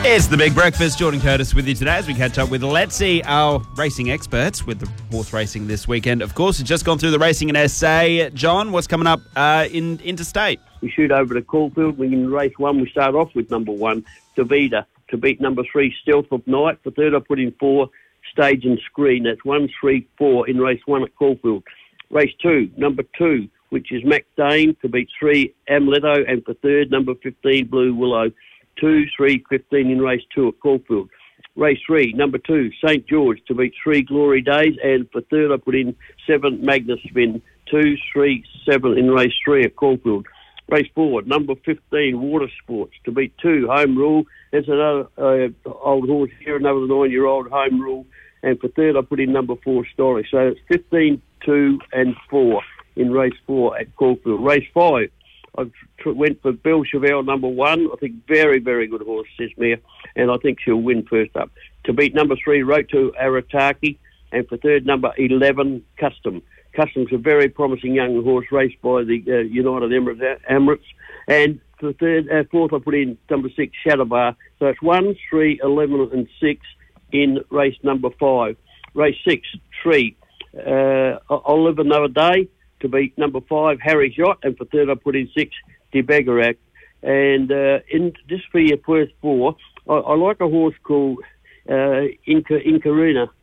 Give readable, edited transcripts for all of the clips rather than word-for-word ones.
It's the Big Breakfast. Jordan Curtis with you today as we catch up with Let's See, our racing experts with the horse racing this weekend. Of course, we've just gone through the racing in SA. John, what's coming up in interstate? We shoot over to Caulfield. We in race 1, we start off with number 1, Davida, to beat number 3, Stealth of Night. For third, I put in 4, Stage and Screen. That's 1, 3, 4 in race 1 at Caulfield. Race 2, number 2, which is Mac Dane, to beat 3, Amleto. And for third, number 15, Blue Willow. 2, 3, 15 in race 2 at Caulfield. Race 3, number 2, St George, to beat 3, Glory Days. And for third, I put in 7, Magnus Spin. 2, 3, 7 in race 3 at Caulfield. Race 4, number 15, Water Sports, to beat 2, Home Rule. There's another old horse here, another 9-year-old, Home Rule. And for third, I put in number 4, Story. So it's 15, 2 and 4 in race 4 at Caulfield. Race 5, I went for Belle Chevelle, number 1. I think very, very good horse, this mare, and I think she'll win first up. To beat number 3, Roto Arataki, and for third, number 11, Custom. Custom's a very promising young horse raced by the United Emirates. And for third, fourth, I put in number 6, Shadowbar. So it's 1, 3, 11 and 6 in race number 5. Race 6, 3, I'll Live Another Day, to beat number 5, Harry's Yacht, and for third I put in 6, DeBegarak. And in just for your first 4, I like a horse called Incarina.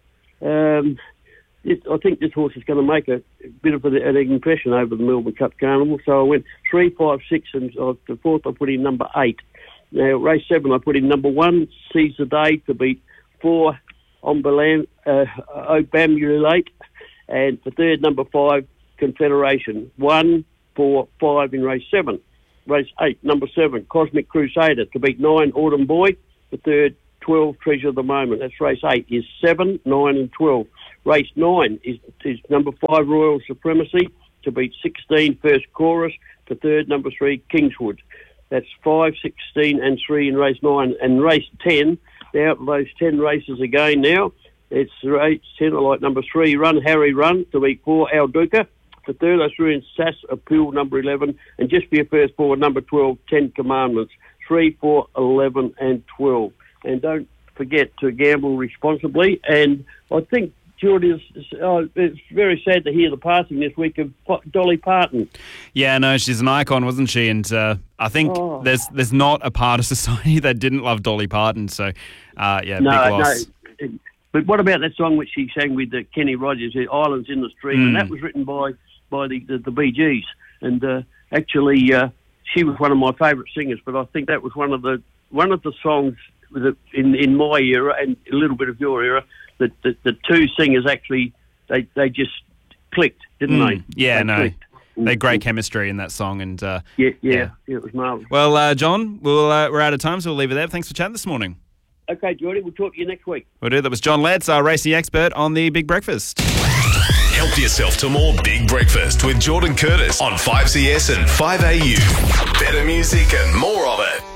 I think this horse is going to make a bit of an impression over the Melbourne Cup Carnival. So I went 3, 5, 6, and the fourth I put in number 8. Now race 7 I put in number 1, Seize the Day, to beat 4, Obamulate, and for third, number 5, Confederation. 1, 4, 5 in race 7. Race 8, number 7, Cosmic Crusader, to beat 9, Autumn Boy. For third, 12, Treasure of the Moment. That's race 8 is 7, 9 and 12. Race 9 is number 5, Royal Supremacy, to beat 16, First Chorus. For third, number 3, Kingswood. That's 5, 16 and 3 in race 9. And race 10, out of those 10 races again now, it's race 10, I like number 3, Run Harry Run, to beat 4, Al Duca. For third, I threw in Sass Appeal, number 11. And just for your first 4, number 12, 10 Commandments. 3, 4, 11 and 12. And don't forget to gamble responsibly. And I think, Geordie, it's very sad to hear the passing this week of Dolly Parton. Yeah, no, she's an icon, wasn't she? And I think there's not a part of society that didn't love Dolly Parton. So, big loss. No. But what about that song which she sang with Kenny Rogers, Islands in the Stream? And that was written by the Bee Gees. And actually, she was one of my favourite singers. But I think that was one of the songs in my era and a little bit of your era, that the two singers actually they just clicked, didn't they? Yeah, they had great chemistry in that song, and it was marvellous. Well, John, we're out of time, so we'll leave it there. Thanks for chatting this morning. Okay, Geordie, we'll talk to you next week. We'll do. That was John Letts, our racing expert on the Big Breakfast. Help yourself to more Big Breakfast with Jordan Curtis on 5CS and 5AU. Better music and more of it.